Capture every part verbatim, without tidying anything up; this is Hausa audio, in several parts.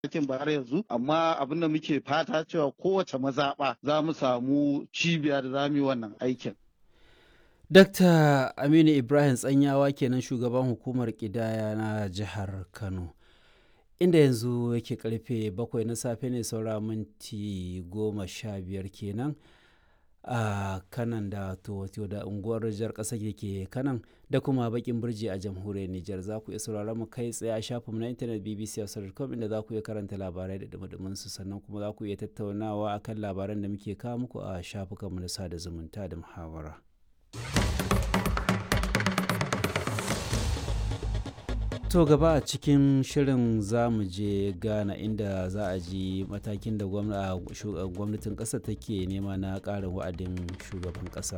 matakin ba har yanzu, amma abin da muke fata cewa kowace mazaɓa za mu samu cibiya da za mu yi wannan aikin. Dakta Aminu Ibrahim Tsanyawa kenan shugaban hukumar ƙidaya na jihar Kano. Inda yanzu yake karfe bakwai na safe ne saura minti goma sha biyar kenan a kanan da wato da unguwar jar ƙasa ke kanan da kuma bakin birji a jamhuriyar Nijar. Za ku iya sauraron mu kai tsaye a shafinmu na intanet b b c hausa dot com inda za ku iya karanta labarai da dumudumin su, sannan kuma za ku iya tattaunawa akan labaran da muke kawo muku a shafukanmu na sada zumunta da muhawara. To gaba a cikin shirin za mu je Ghana inda za a ji matakin da gwamnatin ƙasa take nema na ƙarin wa'adin shugaban ƙasa.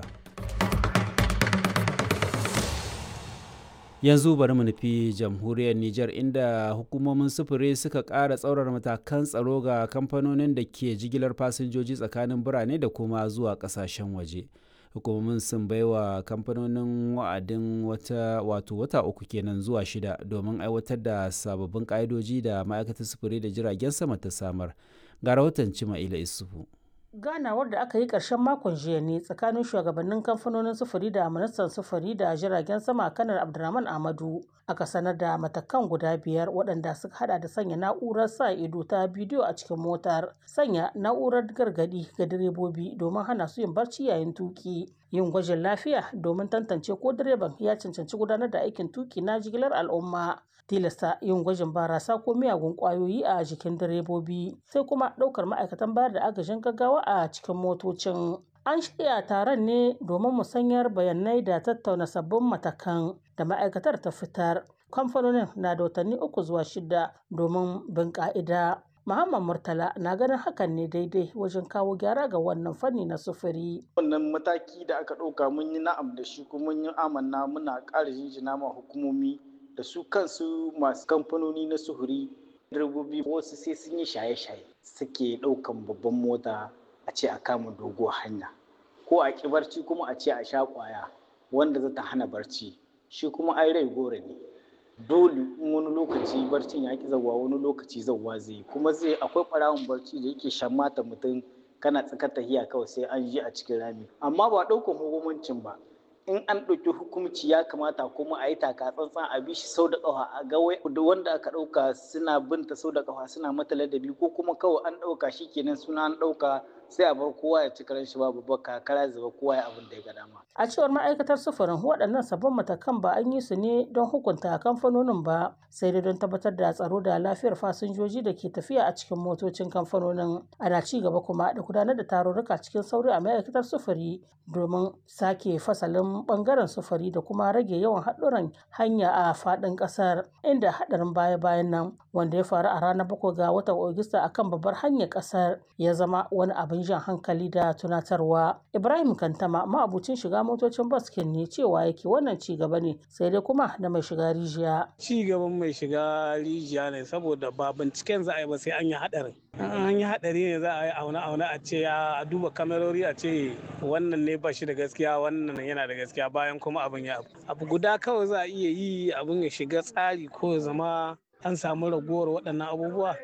Yanzu bari mu nufi jamhuriyar Nijar inda hukumomin sufuri suka ƙara tsaurara matakan tsaro ga kamfanonin da ke jigilar fasinjoji tsakanin birane da kuma zuwa ƙasashen waje. Hukumomin sun baiwa kamfanonin wa'adin wata wato wata uku kenan zuwa shida domin aiwatar da sababbin ƙa'idoji da ma'aikatar sufuri da jiragen sama ta samar. Ga rahoton Cima'ila Isufu. Ganawar da aka yi ƙarshen makon jiya ne tsakanin shugabannin kamfanonin sufuri da ministan sufuri da jiragen sama kanar Abdurrahman Ahmadu aka sanar da matakan guda biyar waɗanda suka hada da sanya na'urar sa ido ta bidiyo a cikin motar, sanya na'urar gargadi ga direbobi domin hana su yin barci yayin tuki, yin gwajin lafiya domin tantance ko direban ya cancanci gudanar da aikin tuki na jigilar al'umma, tilasta yin gwajin barasa ko miyagun kwayoyi a jikin direbobi, sai kuma ɗaukar ma'aikatan bayar da agajin gaggawa a cikin motocin. An shirya taron ne domin musanyar bayanai da tattauna sabbin matakan da ma'aikatar ta fitar. Kamfanonin na da watanni uku zuwa shida domin bin ka'ida. Muhammad Murtala na ganin hakan ne daidai wajen kawo gyara ga wannan fanni na sufuri. Wannan mataki da aka ɗauka mun yi na'am da shi kuma mun yi amanna, muna ƙara jinjina ma hukumomi da su kansu masu kamfanoni na sufuri. Direbobi wasu sai sun yi shaye-shaye suke ɗaukan babban mota a ce a kama doguwar hanya, ko a ƙi barci kuma a ce a sha ƙwaya wanda za ta hana barci, shi kuma ai rai gore ne. Dole in wani lokaci barcin ya ƙi zauwa, wani lokaci zauwa zai yi, kuma zai akwai ɓarawon barci da yake shan mata mutum kana tsakar tahiya kawai sai an ji a cikin rami. Amma ba ɗaukan hukumancin ba, in an ɗauki hukumci ya kamata kuma a yi taka tsantsan a bi shi sau da ƙafa, a ga wanda aka ɗauka suna binta sau da ƙafa suna mata ladabi, ko kuma kawai an ɗauka shi kenan suna an ɗauka sai a bar kowa ya ci karen shi babu baka kara zuba kowa ya abin da ya ga dama. A cewar ma'aikatar sufurin waɗannan sabbin matakan ba an yi su ne don hukunta kamfanonin ba, sai dai don tabbatar da tsaro da lafiyar fasinjoji da ke tafiya a cikin motocin kamfanonin. Ana ci gaba kuma da gudanar da tarurruka cikin sauri a ma'aikatar sufuri domin sake fasalin bangaren sufuri da kuma rage yawan haɗuran hanya a faɗin ƙasar, inda haɗarin baya-bayan nan wanda ya faru a ranar bakwai ga watan Agusta akan babbar hanyar ƙasar ya zama wani abin jan hankali da tunatarwa. Ibrahim Kantama ma'abucin shiga motocin baskin ne cewa yake wannan ci gaba ne, sai dai kuma da mai shiga rijiya. Ci gaban mai shiga rijiya ne saboda ba binciken za a yi ba sai an yi haɗarin. An yi haɗari ne za a yi auna-auna a ce a duba kamerori a ce wannan ne ba shi da gaskiya wannan yana da gaskiya, bayan kuma abin ya abu guda kawai za a iya yi abin ya shiga tsari ko zama an samu ragowar waɗannan abubuwa.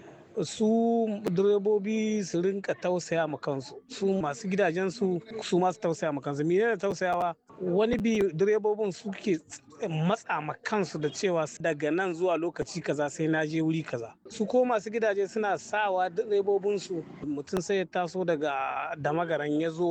Su direbobi su rinka tausaya ma kansu, su masu gidajen su su masu tausaya ma kansu. Mene ne tausayawa? Wani bi direbobin suke matsa ma kansu da cewa daga nan zuwa lokaci kaza sai na je wuri kaza. Su ko masu gidaje suna sawa direbobin su mutum sai ya taso daga Damagaran ya zo